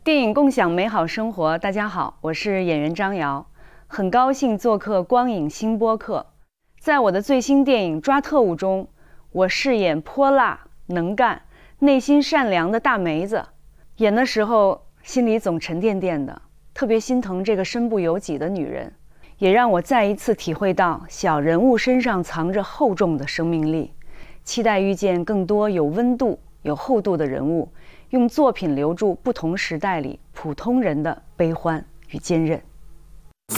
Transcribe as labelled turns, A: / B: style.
A: 电影共享美好生活，大家好，我是演员张瑶，很高兴做客光影新播客。在我的最新电影《抓特务》中，我饰演泼辣、能干、内心善良的大梅子。演的时候心里总沉甸甸的，特别心疼这个身不由己的女人，也让我再一次体会到小人物身上藏着厚重的生命力。期待遇见更多有温度、有厚度的人物，用作品留住不同时代里普通人的悲欢与坚韧。